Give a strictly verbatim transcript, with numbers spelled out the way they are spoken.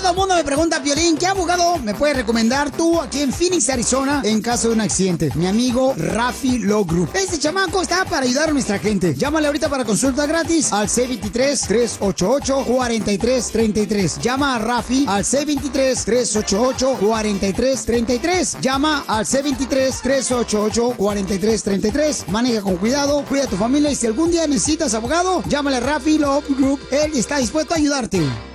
Todo el mundo me pregunta, Piolín, ¿qué abogado me puedes recomendar tú aquí en Phoenix, Arizona, en caso de un accidente? Mi amigo Rafi Law Group. Este chamaco está para ayudar a nuestra gente. Llámale ahorita para consulta gratis al seis dos tres, tres ocho ocho, cuatro tres tres tres. Llama a Rafi al seis dos tres, tres ocho ocho, cuatro tres tres tres. Llama al seis dos tres, tres ocho ocho, cuatro tres tres tres. Maneja con cuidado, cuida a tu familia y si algún día necesitas abogado, llámale a Rafi Law Group. Él está dispuesto a ayudarte.